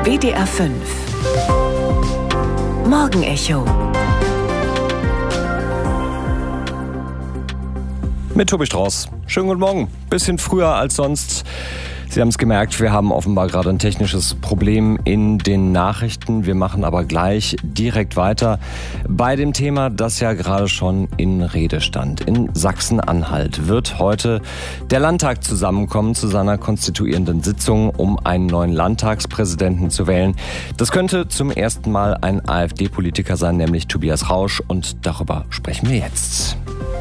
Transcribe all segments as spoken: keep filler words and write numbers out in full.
W D R fünf Morgenecho mit Tobi Strauß. Schönen guten Morgen. Bisschen früher als sonst. Sie haben es gemerkt, wir haben offenbar gerade ein technisches Problem in den Nachrichten. Wir machen aber gleich direkt weiter bei dem Thema, das ja gerade schon in Rede stand. In Sachsen-Anhalt wird heute der Landtag zusammenkommen zu seiner konstituierenden Sitzung, um einen neuen Landtagspräsidenten zu wählen. Das könnte zum ersten Mal ein AfD-Politiker sein, nämlich Tobias Rausch. Und darüber sprechen wir jetzt.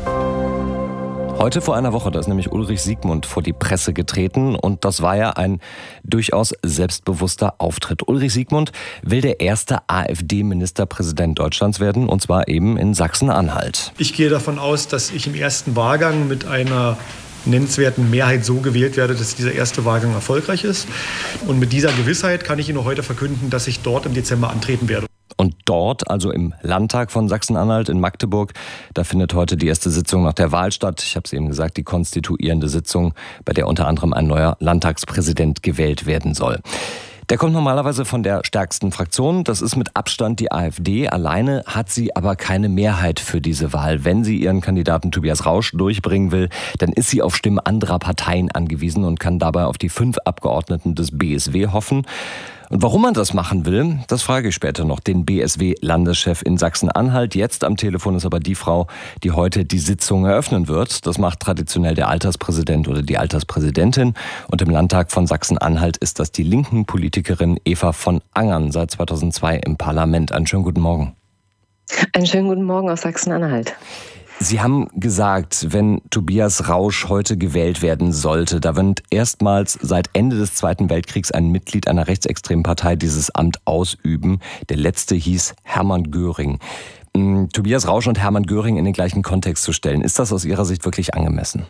Heute vor einer Woche, da ist nämlich Ulrich Siegmund vor die Presse getreten und das war ja ein durchaus selbstbewusster Auftritt. Ulrich Siegmund will der erste AfD-Ministerpräsident Deutschlands werden und zwar eben in Sachsen-Anhalt. Ich gehe davon aus, dass ich im ersten Wahlgang mit einer nennenswerten Mehrheit so gewählt werde, dass dieser erste Wahlgang erfolgreich ist. Und mit dieser Gewissheit kann ich Ihnen heute verkünden, dass ich dort im Dezember antreten werde. Und dort, also im Landtag von Sachsen-Anhalt in Magdeburg, da findet heute die erste Sitzung nach der Wahl statt. Ich habe es eben gesagt, die konstituierende Sitzung, bei der unter anderem ein neuer Landtagspräsident gewählt werden soll. Der kommt normalerweise von der stärksten Fraktion. Das ist mit Abstand die AfD. Alleine hat sie aber keine Mehrheit für diese Wahl. Wenn sie ihren Kandidaten Tobias Rausch durchbringen will, dann ist sie auf Stimmen anderer Parteien angewiesen und kann dabei auf die fünf Abgeordneten des B S W hoffen. Und warum man das machen will, das frage ich später noch den B S W-Landeschef in Sachsen-Anhalt. Jetzt am Telefon ist aber die Frau, die heute die Sitzung eröffnen wird. Das macht traditionell der Alterspräsident oder die Alterspräsidentin. Und im Landtag von Sachsen-Anhalt ist das die linken Politikerin Eva von Angern, seit zweitausendzwei im Parlament. Einen schönen guten Morgen. Einen schönen guten Morgen aus Sachsen-Anhalt. Sie haben gesagt, wenn Tobias Rausch heute gewählt werden sollte, da wird erstmals seit Ende des Zweiten Weltkriegs ein Mitglied einer rechtsextremen Partei dieses Amt ausüben. Der letzte hieß Hermann Göring. Tobias Rausch und Hermann Göring in den gleichen Kontext zu stellen, ist das aus Ihrer Sicht wirklich angemessen?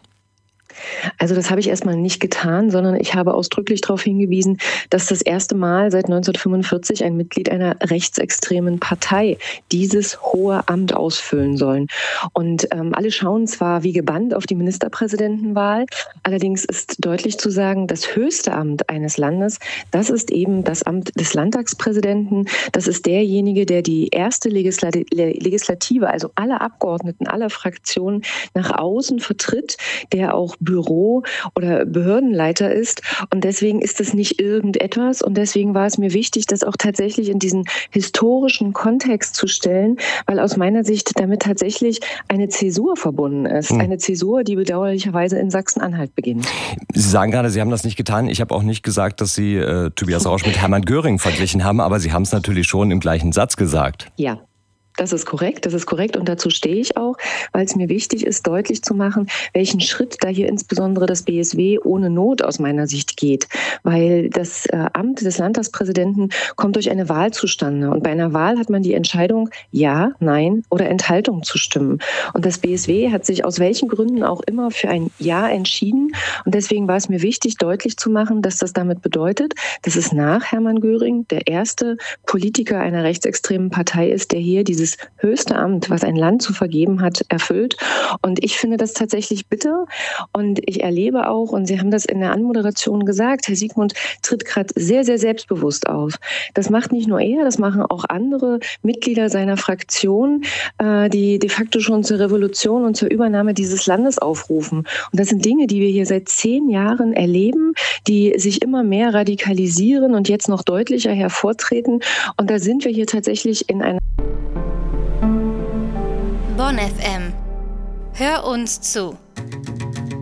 Also das habe ich erstmal nicht getan, sondern ich habe ausdrücklich darauf hingewiesen, dass das erste Mal seit neunzehnhundertfünfundvierzig ein Mitglied einer rechtsextremen Partei dieses hohe Amt ausfüllen sollen. Und ähm, alle schauen zwar wie gebannt auf die Ministerpräsidentenwahl, allerdings ist deutlich zu sagen, das höchste Amt eines Landes, das ist eben das Amt des Landtagspräsidenten. Das ist derjenige, der die erste Legislative, also alle Abgeordneten aller Fraktionen nach außen vertritt, der auch Büro- oder Behördenleiter ist. Und deswegen ist es nicht irgendetwas. Und deswegen war es mir wichtig, das auch tatsächlich in diesen historischen Kontext zu stellen, weil aus meiner Sicht damit tatsächlich eine Zäsur verbunden ist. Hm. Eine Zäsur, die bedauerlicherweise in Sachsen-Anhalt beginnt. Sie sagen gerade, Sie haben das nicht getan. Ich habe auch nicht gesagt, dass Sie äh, Tobias Rausch mit Hermann Göring verglichen haben, aber Sie haben es natürlich schon im gleichen Satz gesagt. Ja. Das ist korrekt, das ist korrekt und dazu stehe ich auch, weil es mir wichtig ist, deutlich zu machen, welchen Schritt da hier insbesondere das B S W ohne Not aus meiner Sicht geht. Weil das äh, Amt des Landtagspräsidenten kommt durch eine Wahl zustande und bei einer Wahl hat man die Entscheidung, ja, nein oder Enthaltung zu stimmen. Und das B S W hat sich aus welchen Gründen auch immer für ein Ja entschieden und deswegen war es mir wichtig, deutlich zu machen, dass das damit bedeutet, dass es nach Hermann Göring der erste Politiker einer rechtsextremen Partei ist, der hier dieses höchste Amt, was ein Land zu vergeben hat, erfüllt. Und ich finde das tatsächlich bitter. Und ich erlebe auch, und Sie haben das in der Anmoderation gesagt, Herr Siegmund tritt gerade sehr, sehr selbstbewusst auf. Das macht nicht nur er, das machen auch andere Mitglieder seiner Fraktion, die de facto schon zur Revolution und zur Übernahme dieses Landes aufrufen. Und das sind Dinge, die wir hier seit zehn Jahren erleben, die sich immer mehr radikalisieren und jetzt noch deutlicher hervortreten. Und da sind wir hier tatsächlich in einer Bonn F M. Hör uns zu.